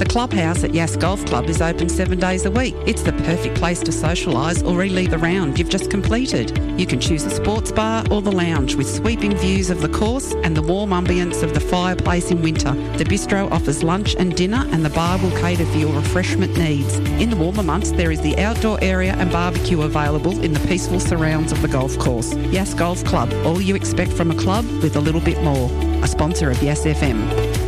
The clubhouse at Yass Golf Club is open 7 days a week. It's the perfect place to socialise or relive a round you've just completed. You can choose the sports bar or the lounge with sweeping views of the course and the warm ambience of the fireplace in winter. The bistro offers lunch and dinner, and the bar will cater for your refreshment needs. In the warmer months, there is the outdoor area and barbecue available in the peaceful surrounds of the golf course. Yass Golf Club, all you expect from a club with a little bit more. A sponsor of Yass FM.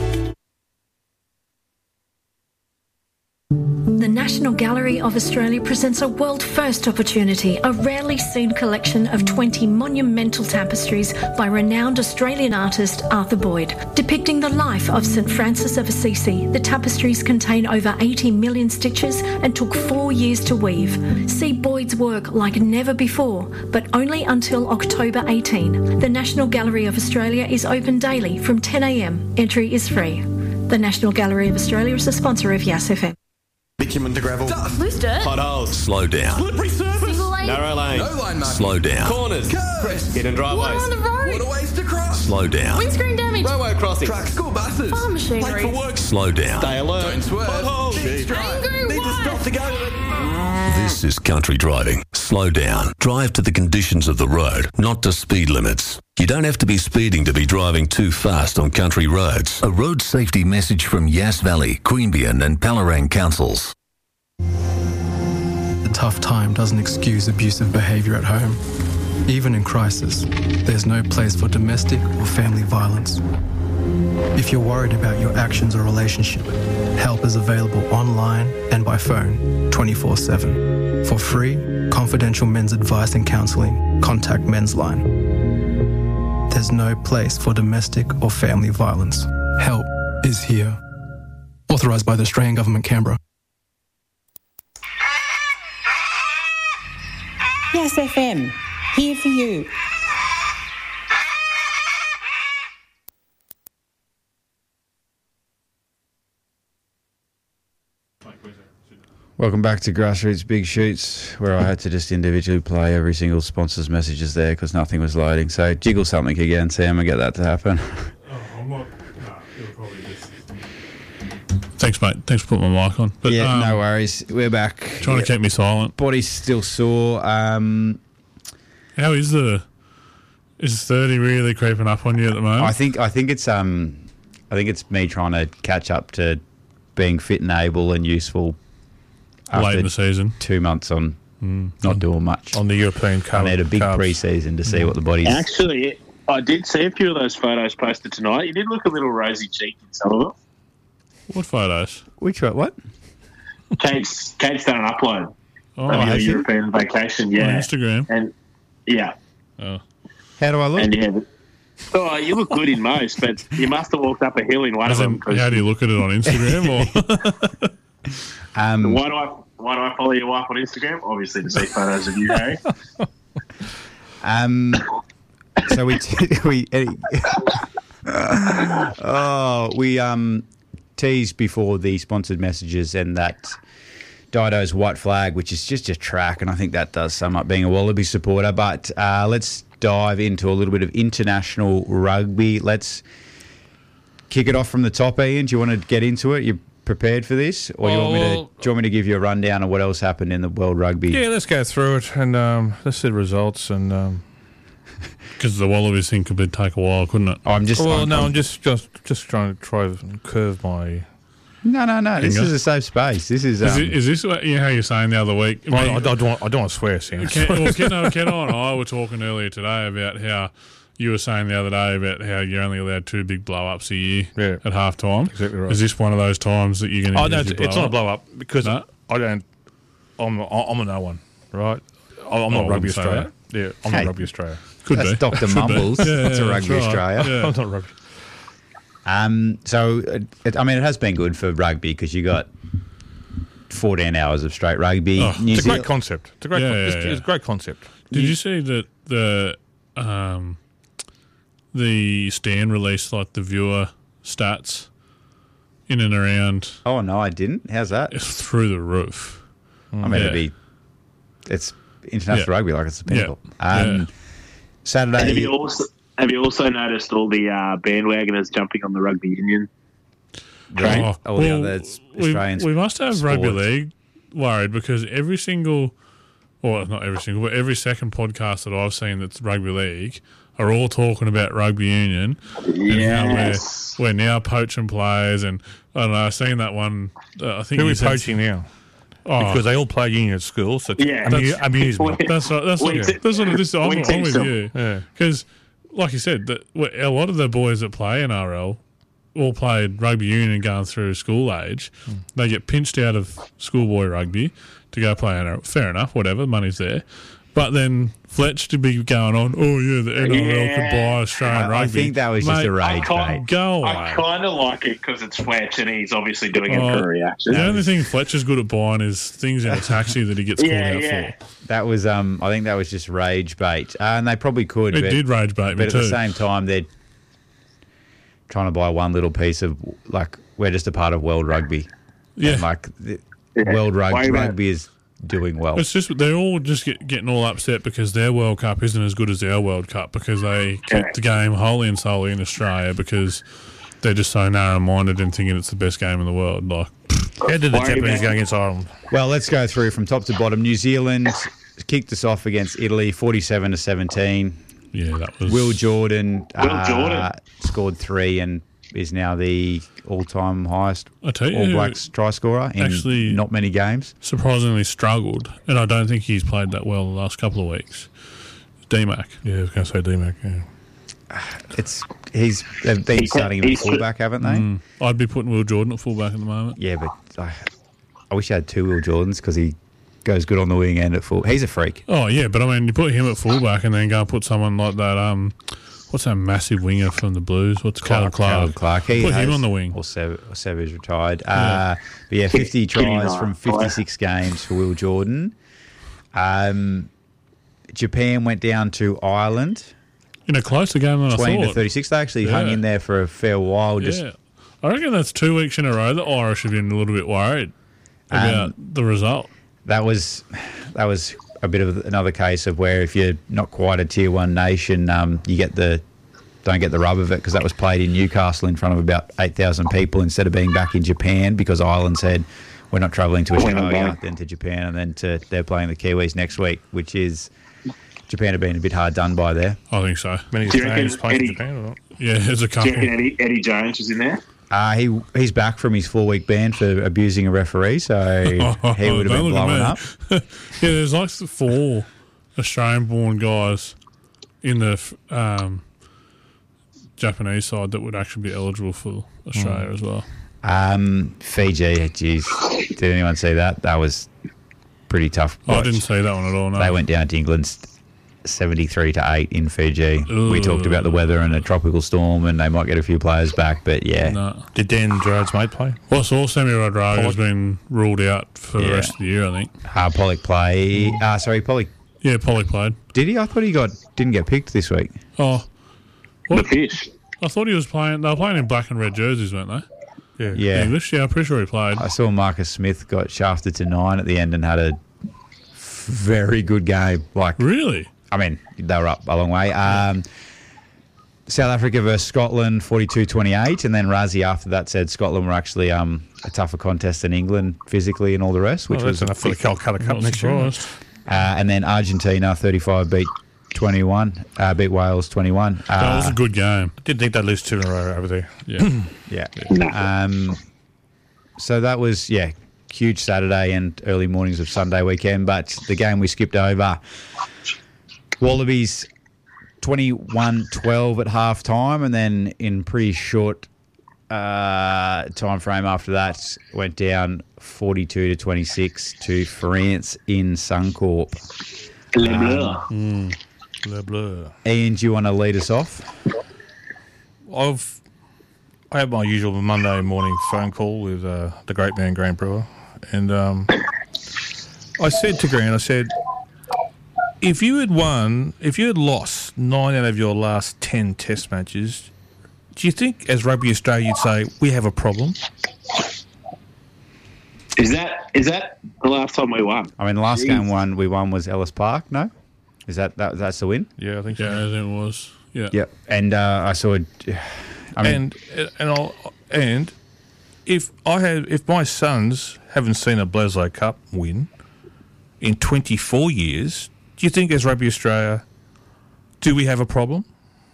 The National Gallery of Australia presents a world-first opportunity, a rarely seen collection of 20 monumental tapestries by renowned Australian artist Arthur Boyd. Depicting the life of St Francis of Assisi, the tapestries contain over 80 million stitches and took 4 years to weave. See Boyd's work like never before, but only until October 18. The National Gallery of Australia is open daily from 10 a.m. Entry is free. The National Gallery of Australia is a sponsor of Yass FM. Bitumen to gravel. Loose dirt. Potholes. Slow down. Slippery surface. Single lane. Narrow lane. No line marking. Slow down. Corners. Curves. Hidden driveways. Water on the road. Waterways to cross. Slow down. Windscreen damage. Railway crossings. Trucks. School buses. Farm machinery. Late for work. Slow down. Stay alert. Don't swerve. Potholes. Sheep drive. Angry Need to wife. stop to go. This is country driving. Slow down. Drive to the conditions of the road, not to speed limits. You don't have to be speeding to be driving too fast on country roads. A road safety message from Yass Valley, Queanbeyan and Palorang councils. A tough time doesn't excuse abusive behaviour at home. Even in crisis, there's no place for domestic or family violence. If you're worried about your actions or relationship, help is available online and by phone 24/7. For free, confidential men's advice and counselling, contact Men's Line. There's no place for domestic or family violence. Help is here. Authorised by the Australian Government, Canberra. Yass FM, here for you. Welcome back to Grassroots Big Shoots, where I had to just individually play every single sponsor's messages there because nothing was loading. So jiggle something again, Sam, and get that to happen. I'm not. It'll probably just. Thanks, mate. Thanks for putting my mic on. But, yeah, no worries. We're back. Trying to keep me silent. Body's still sore. How is is 30 really creeping up on you at the moment? I think it's me trying to catch up to being fit and able and useful. Late in the season, 2 months on not doing much on the European Cup. I need a big pre-season to see what the body's. Actually, I did see a few of those photos posted tonight. You did look a little rosy cheeked in some of them. What photos? Which one? What? Kate's done an upload of your European vacation. Yeah, on Instagram. And yeah. Oh. How do I look? And you look good in most, but you must have walked up a hill in one of them. How do you look at it on Instagram? Why do I follow your wife on Instagram? Obviously to see photos of you, Harry. So we teased before the sponsored messages and that Dido's white flag, which is just a track, and I think that does sum up being a Wallaby supporter. But let's dive into a little bit of international rugby. Let's kick it off from the top, Ian. Do you want to get into it? You prepared for this, or do you want me to give you a rundown of what else happened in the World Rugby? Yeah, let's go through it and let's see the results and because the Wallabies thing could take a while, couldn't it? I'm just trying to try and curve my. No. This is a safe space. This is. Is this what, how you're saying the other week? I don't want to swear, Sam. Ken and I were talking earlier today about how. You were saying the other day about how you're only allowed 2 big blow-ups a year at half-time. Exactly right. Is this one of those times that you're going to use your blow-up? It's not a blow-up because I don't... I'm a no one, right? I'm not Rugby Australia. Yeah, I'm not Rugby Australia. Could That's be. Dr. Mumbles. That's a Rugby Australia. Yeah. I'm not Rugby. It has been good for rugby because you got 14 hours of straight rugby. It's a great concept. It's a great concept. Did you see that the Stan released the viewer stats in and around? Oh no, I didn't. How's that? It's through the roof. It's international rugby, it's the pinnacle. Saturday. Have you also noticed all the bandwagoners jumping on the rugby union all the other Australians. We must have rugby sports. league worried because every second podcast that I've seen that's rugby league are all talking about rugby union and how we're now poaching players. And I don't know, I've seen that one. I think Who are we poaching now? Because they all play union at school, so amusement. That's right. That's what this. I'm with you. Because, like you said, a lot of the boys that play NRL all played rugby union going through school age. They get pinched out of schoolboy rugby to go play NRL. Fair enough, whatever, money's there. But then Fletch to be going on, the NRL could buy Australian rugby. I think that was just a rage bait. Go away. I kind of like it because it's Fletch and he's obviously doing it for a reaction. The only thing Fletch is good at buying is things in a taxi that he gets called out for. That was, I think that was just rage bait. And they probably could. It did rage bait me too. But at the same time, they're trying to buy one little piece of, like, we're just a part of World Rugby. Yeah. And, World Rugby is doing well. It's just they're all just getting all upset because their World Cup isn't as good as our World Cup because they kept the game wholly and solely in Australia because they're just so narrow-minded and thinking it's the best game in the world. Like, how did the Japanese go against Ireland? Well, let's go through from top to bottom. New Zealand kicked us off against Italy, 47-17. Yeah, that was Will Jordan scored 3 and is now the all-time highest All Blacks try scorer in actually not many games. Surprisingly struggled, and I don't think he's played that well the last couple of weeks. D-Mac. Yeah, I was going to say D-Mac, yeah. They've been starting him at fullback, haven't they? I'd be putting Will Jordan at fullback at the moment. Yeah, but I wish I had 2 Will Jordans because he goes good on the wing and at full. He's a freak. Oh, yeah, but I mean, you put him at fullback and then go and put someone like that, what's that massive winger from the Blues? What's Clark? Clark. He put him on the wing. Or Sever's retired. But 50 tries from 56 games for Will Jordan. Japan went down to Ireland. In a closer game than I thought. 20-36. They actually hung in there for a fair while. I reckon that's 2 weeks in a row that Irish have been a little bit worried about the result. That was a bit of another case of where if you're not quite a tier 1 nation, you don't get the rub of it because that was played in Newcastle in front of about 8,000 people instead of being back in Japan because Ireland said we're not travelling to Australia, then to Japan, and then they're playing the Kiwis next week, which is Japan have been a bit hard done by there. I think so. Many Australians playing in Japan or not? Yeah, there's a couple. Do you reckon Eddie Jones was in there? He's back from his 4-week ban for abusing a referee, so he would have been blowing up. Yeah, there's like 4 Australian-born guys in the Japanese side that would actually be eligible for Australia as well. Fiji, geez, did anyone see that? That was pretty tough. I didn't see that one at all. No. They went down to England 73-8 in Fiji. Ooh. We talked about the weather and a tropical storm, and they might get a few players back, but yeah. No. Did Dan Gerard's mate play? Well, I saw Sammy Rodriguez has been ruled out for the rest of the year, I think. Pollock play. Pollock. Yeah, Pollock played. Did he? I thought he didn't get picked this week. Oh, what? The Fish. I thought he was playing. They were playing in black and red jerseys, weren't they? Yeah. English. Yeah, I'm pretty sure he played. I saw Marcus Smith got shafted to 9 at the end and had a very good game. Really? I mean, they were up a long way. South Africa versus Scotland, 42-28, and then Razzie after that said Scotland were actually a tougher contest than England physically and all the rest, which was enough for the Calcutta Cup next year. And then Argentina 35 beat Wales 21. That was a good game. I didn't think they'd lose 2 in a row over there. Yeah. So that was huge Saturday and early mornings of Sunday weekend. But the game we skipped over, Wallabies 21-12 at half time, and then in pretty short time frame after that went down 42-26 to France in Suncorp. Le Bleu. Ian, do you want to lead us off? I have my usual Monday morning phone call with the great man Grant Brewer, and I said to Grant, if you had lost 9 out of your last 10 Test matches, do you think, as Rugby Australia, you'd say we have a problem? Is that the last time we won? I mean, the last game we won was Ellis Park. No, is that's the win? Yeah, I think so. Yeah, it was. Yeah. Yeah, and I saw it. I mean, and if my sons haven't seen a Bledisloe Cup win in 24 years, do you think as Rugby Australia, do we have a problem?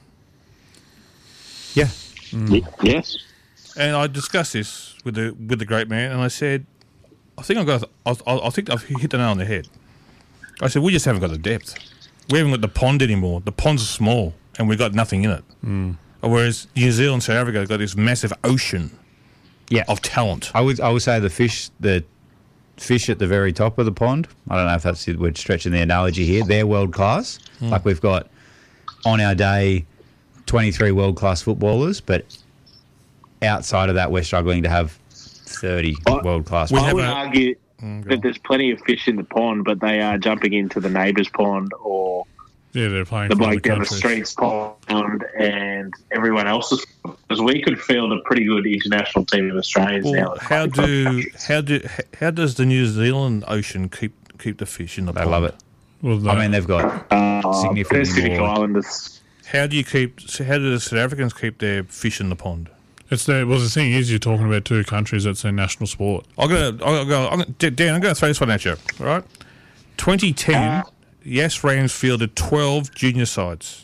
Yeah. Yes. And I discussed this with the great man, and I said, I think I've hit the nail on the head. I said, we just haven't got the depth. We haven't got the pond anymore. The ponds are small, and we've got nothing in it. Whereas New Zealand, South Africa, have got this massive ocean of talent. I would say the fish at the very top of the pond, I don't know if that's we're stretching the analogy here, they're world class. Like we've got, on our day, 23 world class footballers, but outside of that, we're struggling to have 30 world class. I would argue that there's plenty of fish in the pond, but they are jumping into the neighbour's pond or they're playing the for bloke other down the countries. street's pond and everyone else's. Because we could field a pretty good international team of Australians now. How does the New Zealand Ocean keep the fish in the pond? They love it. Well, I mean, they've got significantly Pacific more. Islanders. How do the South Africans keep their fish in the pond? It's the thing is, you're talking about two countries that's their national sport. Dan, I'm going to throw this one at you. All right, 2010, Yes Rams fielded 12 junior sides.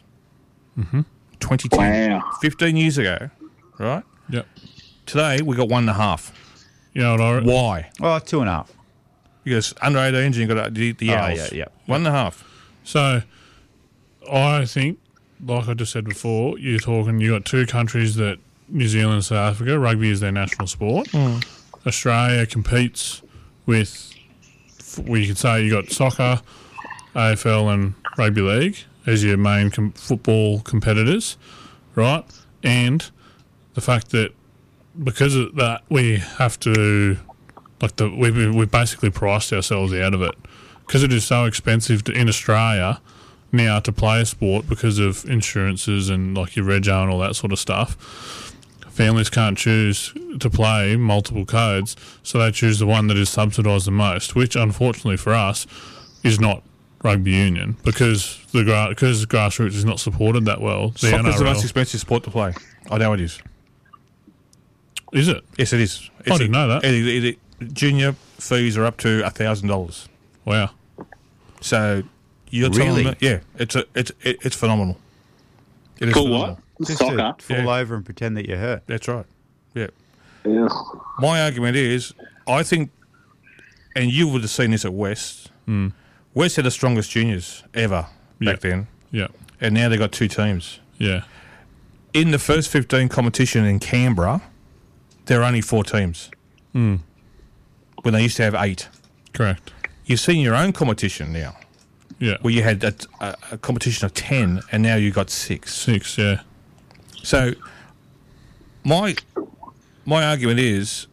2010, 15 years ago, right? Yep. Today we got 1.5. You know what I reckon? Why? Oh, 2.5. Because under 18s, and you got the Owls. Yeah. 1.5. So, I think, like I just said before, you got two countries that New Zealand and South Africa, rugby is their national sport. Australia competes with, you could say you got soccer, AFL and rugby league as your main football competitors, right? And the fact that because of that, we have to, we've basically priced ourselves out of it because it is so expensive in Australia now to play a sport because of insurances and like your rego and all that sort of stuff. Families can't choose to play multiple codes, so they choose the one that is subsidised the most, which unfortunately for us is not rugby union because because grassroots is not supported that well. Soccer's the most expensive sport to play. I know it is. Is it? Yes, it is. I didn't know that. Junior fees are up to $1,000. Wow. So you're Really? telling me, it's phenomenal. It is For phenomenal. what? Just Soccer. to fall over and pretend that you're hurt. That's right. Yeah. Yeah. My argument is, I think, and you would have seen this at West. West had the strongest juniors ever back then, Yeah. and now they've got two teams. Yeah. In the first 15 competition in Canberra, there are only 4 teams. When they used to have 8. Correct. You've seen your own competition now, Yeah. where you had a competition of 10, and now you've got 6. 6, yeah. So, my argument is,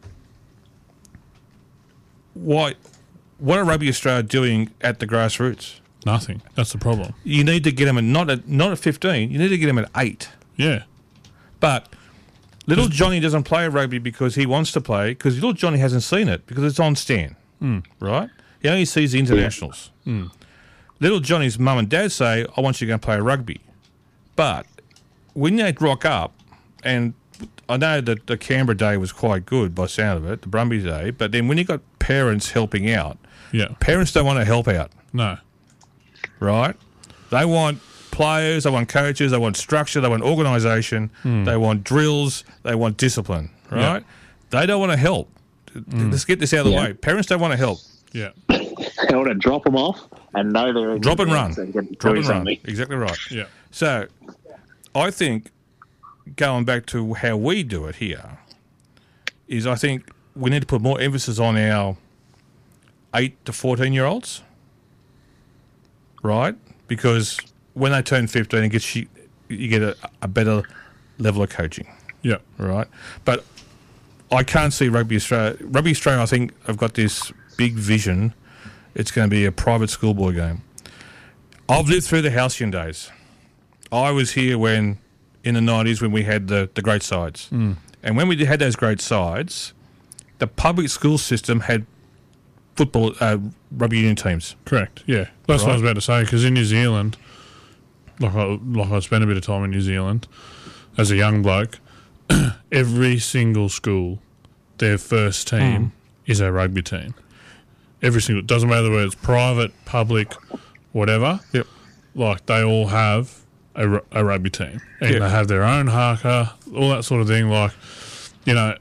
what are Rugby Australia doing at the grassroots? Nothing. That's the problem. You need to get them not at 15. You need to get them at 8. Yeah. But little Johnny doesn't play rugby because he wants to play, because little Johnny hasn't seen it because it's on Stan, right? He only sees the internationals. Little Johnny's mum and dad say, I want you to go and play rugby. But when they rock up, and I know that the Canberra day was quite good by the sound of it, the Brumbies day, but then when you got parents helping out, parents don't want to help out. No. Right? They want players, they want coaches, they want structure, they want organisation, they want drills, they want discipline, right? They don't want to help. Let's get this out of the way. Parents don't want to help. Yeah. They want to drop them off and know they're Drop and run. Drop and run. Something. Exactly right. Yeah. So, I think, going back to how we do it here, is I think we need to put more emphasis on our 8 to 14-year-olds, right? Because when they turn 15, you get a better level of coaching. Yeah. Right? But I can't see Rugby Australia. Rugby Australia, I think, have got this big vision. It's going to be a private schoolboy game. I've lived through the halcyon days. I was here in the 90s when we had the great sides. And when we had those great sides, the public school system had football, rugby union teams. Correct, yeah. That's what I was about to say, because in New Zealand, like I spent a bit of time in New Zealand as a young bloke, every single school their first team is a rugby team. Every single, doesn't matter whether it's private, public, whatever. Yep. Like they all have a rugby team, and they have their own haka, all that sort of thing. Like, you know,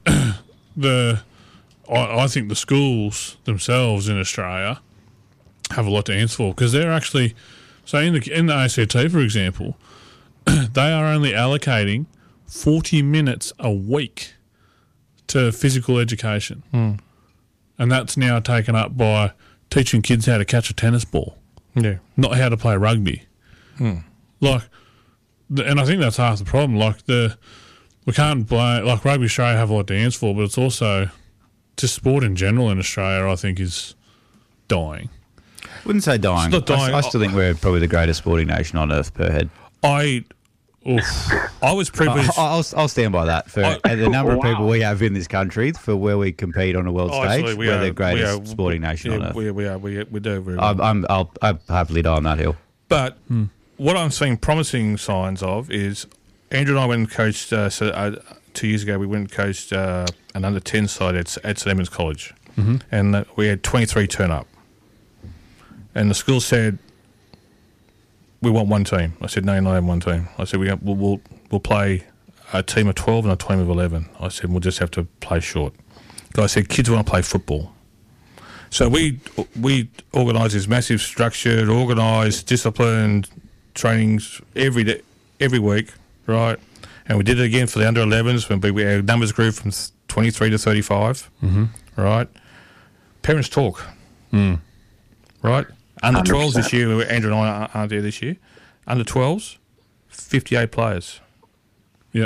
I think the schools themselves in Australia have a lot to answer for, because they're actually, so in the ACT, for example, they are only allocating 40 minutes a week to physical education. And that's now taken up by teaching kids how to catch a tennis ball. Yeah. Not how to play rugby. Like, and I think that's half the problem. Like, we can't blame, like, Rugby Australia have a lot to answer for, but it's also just sport in general in Australia, I think, is dying. Wouldn't say dying. It's not dying. I still think we're probably the greatest sporting nation on earth per head. I was privileged. I'll stand by that. For the number of people we have in this country, for where we compete on a world stage, we're the greatest sporting nation on earth. We do very well. I'll happily die on that hill. But what I'm seeing promising signs of is Andrew and I went and coached 2 years ago. We went and coached an under 10 side at St Edmunds College, and we had 23 turn up. And the school said, "We want one team." I said, "No, you're not having one team." I said, "We'll play a team of 12 and a team of 11." I said, "We'll just have to play short." I said, "Kids want to play football." So we organised this massive structured, organised, disciplined trainings every week, right? And we did it again for the under 11s when our numbers grew from 23 to 35, right? Parents talk, right? Under 12s this year, Andrew and I aren't there this year. Under 12s, 58 players. Yeah.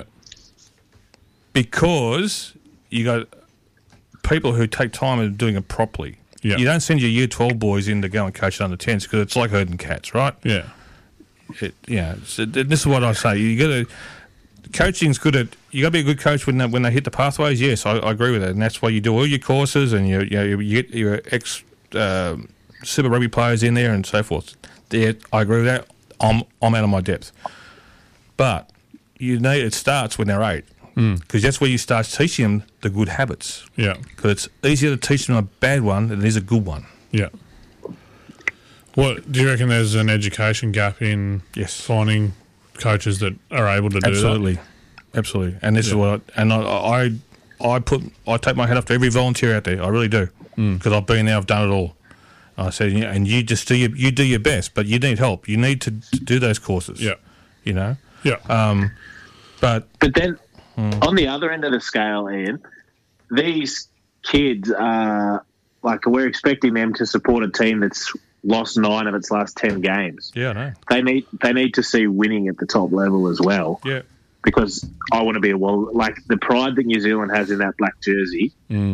Because you got people who take time and doing it properly. Yeah. You don't send your year 12 boys in to go and coach under 10s because it's like herding cats, right? Yeah. So this is what I say. You got to coaching's good at. You got to be a good coach when they hit the pathways. Yes, I agree with that, and that's why you do all your courses and you get your ex Super Rugby players in there and so forth. Yeah, I agree with that. I'm out of my depth, but it starts when they're 8 because that's where you start teaching them the good habits. Yeah, because it's easier to teach them a bad one than it is a good one. Yeah. What do you reckon? There's an education gap in finding coaches that are able to do that? Absolutely. And this is what I take my hat off to every volunteer out there. I really do because I've been there. I've done it all. I said, and you just do your best, but you need help. You need to do those courses. Yeah, you know. Yeah. But then on the other end of the scale, Ian, these kids are like we're expecting them to support a team that's lost 9 of its last 10 games. Yeah, I know. They need to see winning at the top level as well. Yeah. Because I want to be like the pride that New Zealand has in that black jersey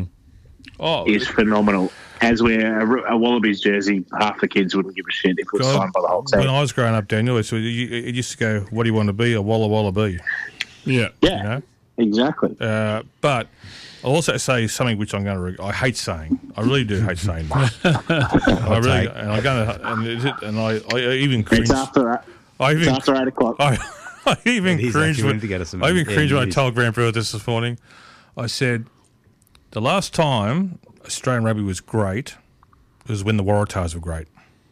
is phenomenal. As where a Wallabies jersey, half the kids wouldn't give a shit if it was signed by the whole team. When I was growing up, Daniel, it used to go, "What do you want to be? A Walla Walla bee?" Yeah. Yeah. You know? Exactly. But I'll also say something which I'm going to. I hate saying. I really do hate saying. I really, and I'm going to, and I even cringe. It's after that. It's after 8 o'clock. I even cringed when I told Grant Brewer this morning. I said, the last time Australian rugby was great was when the Waratahs were great.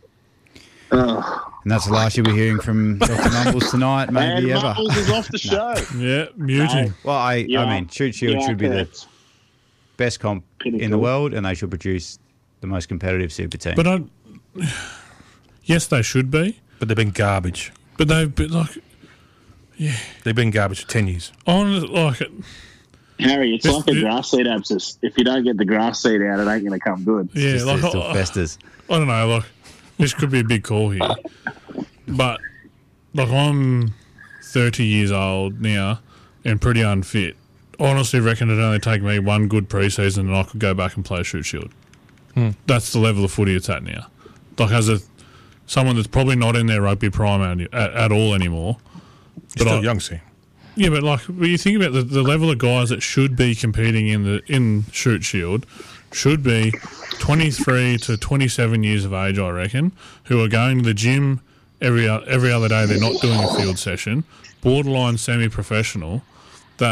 And that's the last you'll be hearing from Dr. Mumbles tonight, maybe ever. Mumbles is off the show. Yeah, muting. Well, I mean, Shoot Shield should be the best comp in the world, and they should produce the most competitive super team. But yes, they should be. But they've been garbage. But they've been they've been garbage for 10 years. Harry, it's like a grass seed abscess. If you don't get the grass seed out, it ain't going to come good. Yeah, it still festers. I don't know. This could be a big call here, but I'm 30 years old now and pretty unfit. I honestly reckon it'd only take me one good pre-season and I could go back and play Shoot Shield. That's the level of footy it's at now. Like as someone that's probably not in their rugby prime at all anymore. But still young, see. Yeah, but when you think about the level of guys that should be competing in Shoot Shield, should be 23 to 27 years of age, I reckon, who are going to the gym every other day. They're not doing a field session, borderline semi-professional. That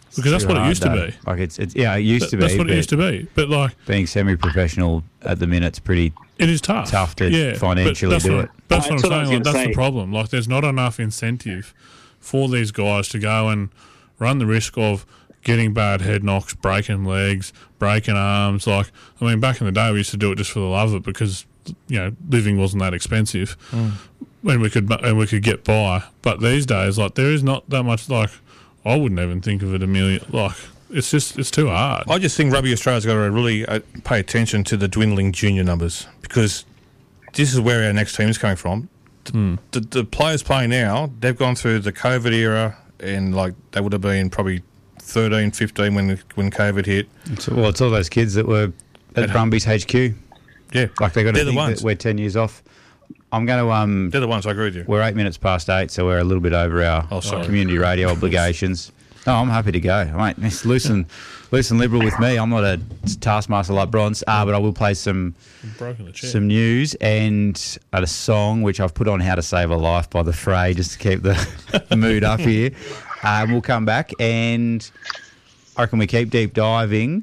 Because that's what it used to be. Like it's it used to be. That's what it used to be. But like being semi-professional at the minute's pretty. It is tough. Tough to financially do it. That's what I'm saying. Like, that's the problem. Like, there's not enough incentive for these guys to go and run the risk of getting bad head knocks, breaking legs, breaking arms. Like, I mean, back in the day, we used to do it just for the love of it because, you know, living wasn't that expensive, and we could get by. But these days, like, there is not that much. Like, I wouldn't even think of it a million. Like, it's too hard. I just think Rugby Australia's got to really pay attention to the dwindling junior numbers, because this is where our next team is coming from. The players playing now, they've gone through the COVID era, and like they would have been probably 13, 15 when COVID hit. It's all those kids that were at Brumbies HQ. Yeah, like they got to think that we're 10 years off. I'm going to. They're the ones. I agree with you. We're 8 minutes past 8, so we're a little bit over our community radio obligations. No, I'm happy to go. Mate, it's loose and liberal with me. I'm not a taskmaster like Bronze, but I will play some news and a song which I've put on How to Save a Life by The Fray just to keep the mood up here. We'll come back and I reckon we keep deep diving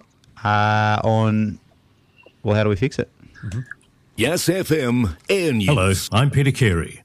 on, well, how do we fix it? Yes FM Air News. Hello, I'm Peter Carey.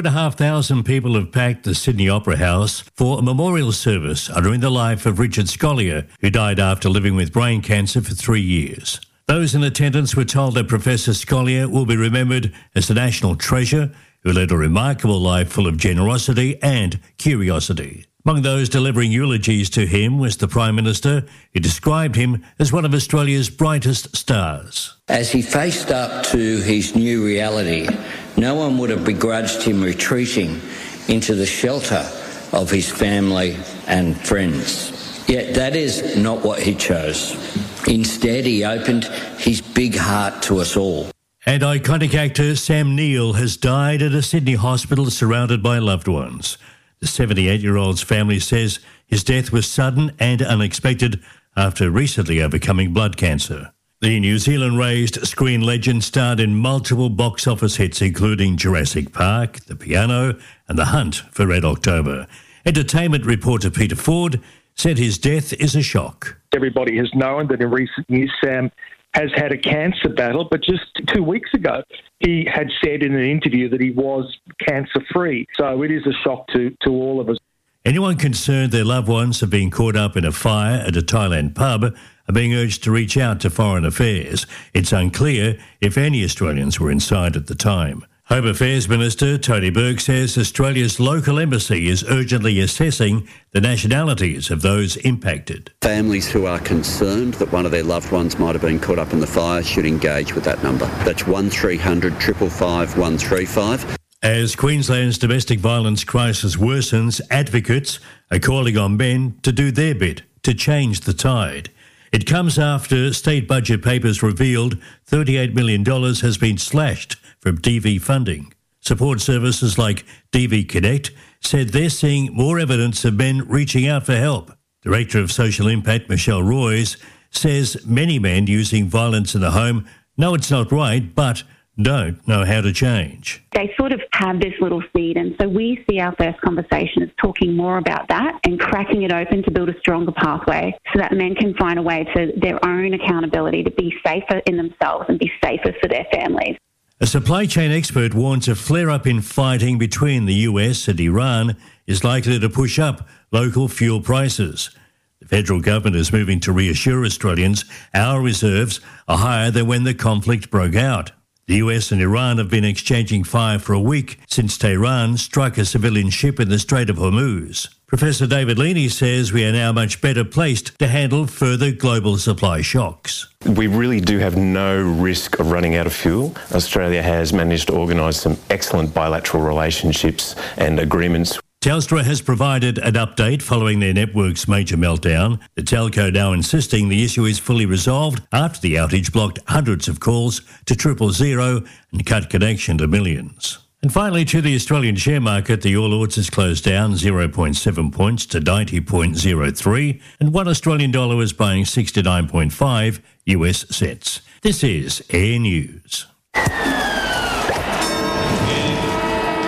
2,500 people have packed the Sydney Opera House for a memorial service honouring the life of Richard Scolyer, who died after living with brain cancer for 3 years. Those in attendance were told that Professor Scolyer will be remembered as a national treasure who led a remarkable life full of generosity and curiosity. Among those delivering eulogies to him was the Prime Minister, who described him as one of Australia's brightest stars. As he faced up to his new reality, no one would have begrudged him retreating into the shelter of his family and friends. Yet that is not what he chose. Instead, he opened his big heart to us all. And iconic actor Sam Neill has died at a Sydney hospital surrounded by loved ones. The 78-year-old's family says his death was sudden and unexpected after recently overcoming blood cancer. The New Zealand-raised screen legend starred in multiple box office hits, including Jurassic Park, The Piano, and The Hunt for Red October. Entertainment reporter Peter Ford said his death is a shock. Everybody has known that in recent years Sam has had a cancer battle, but just 2 weeks ago he had said in an interview that he was cancer-free. So it is a shock to all of us. Anyone concerned their loved ones have been caught up in a fire at a Thailand pub are being urged to reach out to Foreign Affairs. It's unclear if any Australians were inside at the time. Home Affairs Minister Tony Burke says Australia's local embassy is urgently assessing the nationalities of those impacted. Families who are concerned that one of their loved ones might have been caught up in the fire should engage with that number. That's 1300 555 135. As Queensland's domestic violence crisis worsens, advocates are calling on men to do their bit to change the tide. It comes after state budget papers revealed $38 million has been slashed from DV funding. Support services like DV Connect said they're seeing more evidence of men reaching out for help. Director of Social Impact Michelle Royce says many men using violence in the home know it's not right, but don't know how to change. They sort of have this little seed, and so we see our first conversation as talking more about that and cracking it open to build a stronger pathway so that men can find a way to their own accountability to be safer in themselves and be safer for their families. A supply chain expert warns a flare-up in fighting between the US and Iran is likely to push up local fuel prices. The federal government is moving to reassure Australians our reserves are higher than when the conflict broke out. The US and Iran have been exchanging fire for a week since Tehran struck a civilian ship in the Strait of Hormuz. Professor David Leaney says we are now much better placed to handle further global supply shocks. We really do have no risk of running out of fuel. Australia has managed to organise some excellent bilateral relationships and agreements. Telstra has provided an update following their network's major meltdown. The telco now insisting the issue is fully resolved after the outage blocked hundreds of calls to 000 and cut connection to millions. And finally, to the Australian share market, the All Ords has closed down 0.7 points to 90.03, and $1 Australian dollar is buying 69.5 US cents. This is Air News.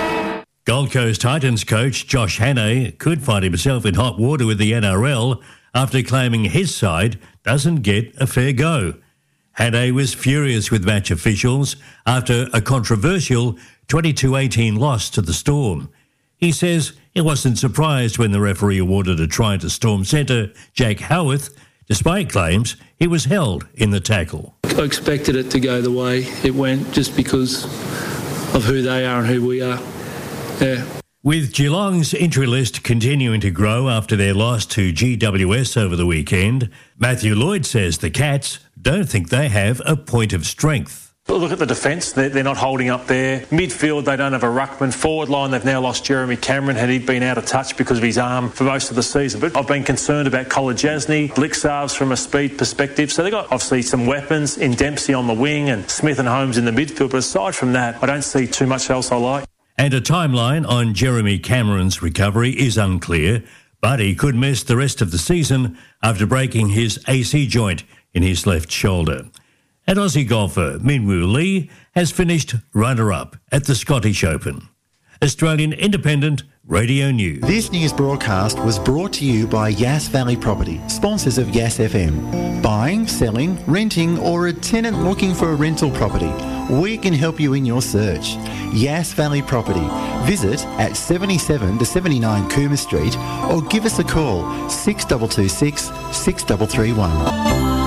Gold Coast Titans coach Josh Hannay could find himself in hot water with the NRL after claiming his side doesn't get a fair go. Hadday was furious with match officials after a controversial 22-18 loss to the Storm. He says he wasn't surprised when the referee awarded a try to Storm centre Jack Howarth, despite claims he was held in the tackle. I expected it to go the way it went just because of who they are and who we are. Yeah. With Geelong's entry list continuing to grow after their loss to GWS over the weekend, Matthew Lloyd says the Cats don't think they have a point of strength. Look at the defence, they're not holding up there. Midfield, they don't have a ruckman. Forward line, they've now lost Jeremy Cameron, had he been out of touch because of his arm for most of the season. But I've been concerned about Kolodjasny, Blixarves from a speed perspective. So they've got obviously some weapons in Dempsey on the wing and Smith and Holmes in the midfield. But aside from that, I don't see too much else I like. And a timeline on Jeremy Cameron's recovery is unclear, but he could miss the rest of the season after breaking his AC joint in his left shoulder. And Aussie golfer Minwoo Lee has finished runner-up at the Scottish Open. Australian Independent Radio News. This news broadcast was brought to you by Yass Valley Property, sponsors of Yass FM. Buying, selling, renting, or a tenant looking for a rental property, we can help you in your search. Yass Valley Property. Visit at 77 to 79 Cooma Street or give us a call 6226 6331.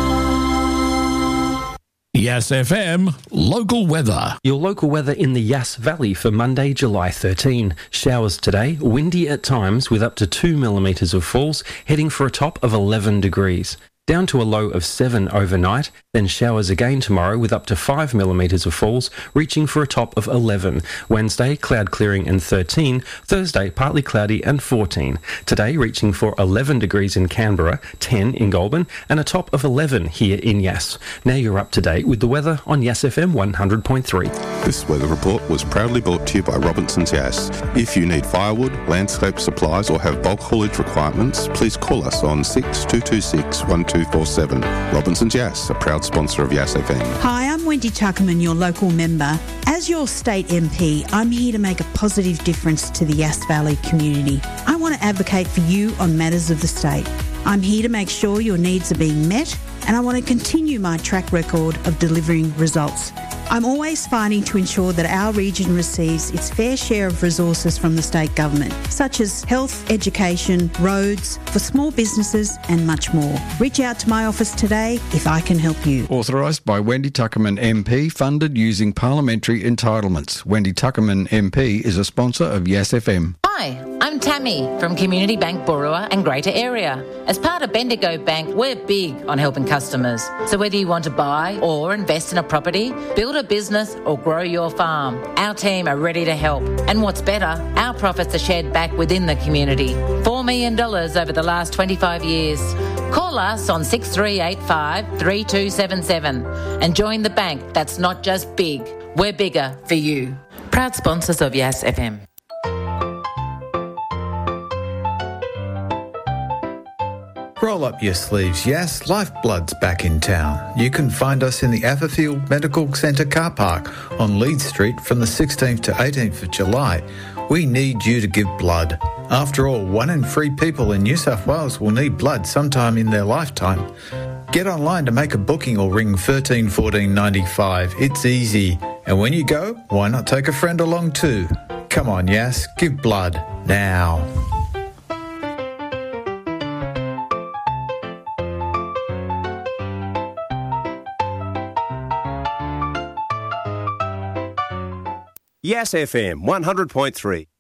Yass FM local weather. Your local weather in the Yass Valley for Monday, July 13. Showers today, windy at times with up to 2 millimetres of falls, heading for a top of 11 degrees. Down to a low of 7 overnight, then showers again tomorrow with up to 5 millimetres of falls, reaching for a top of 11. Wednesday, cloud clearing and 13. Thursday, partly cloudy and 14. Today, reaching for 11 degrees in Canberra, 10 in Goulburn, and a top of 11 here in Yass. Now you're up to date with the weather on Yass FM 100.3. This weather report was proudly brought to you by Robinson's Yass. If you need firewood, landscape supplies or have bulk haulage requirements, please call us on 6226 1247. Robinson's Yass, a proud sponsor of Yass FM. Hi, I'm Wendy Tuckerman, your local member. As your state MP, I'm here to make a positive difference to the Yass Valley community. I want to advocate for you on matters of the state. I'm here to make sure your needs are being met, and I want to continue my track record of delivering results. I'm always fighting to ensure that our region receives its fair share of resources from the state government, such as health, education, roads, for small businesses and much more. Reach out to my office today if I can help you. Authorised by Wendy Tuckerman MP, funded using parliamentary entitlements. Wendy Tuckerman MP is a sponsor of Yass FM. Hi, I'm Tammy from Community Bank Boorowa and Greater Area. As part of Bendigo Bank, we're big on helping customers. So whether you want to buy or invest in a property, build a business or grow your farm, our team are ready to help. And what's better, our profits are shared back within the community. $4 million over the last 25 years. Call us on 6385 3277 and join the bank that's not just big, we're bigger for you. Proud sponsors of Yass FM. Roll up your sleeves, Yass. Lifeblood's back in town. You can find us in the Atherfield Medical Centre car park on Leeds Street from the 16th to 18th of July. We need you to give blood. After all, 1 in 3 people in New South Wales will need blood sometime in their lifetime. Get online to make a booking or ring 13 14 95. It's easy. And when you go, why not take a friend along too? Come on, Yass, give blood now. Yass FM 100.3.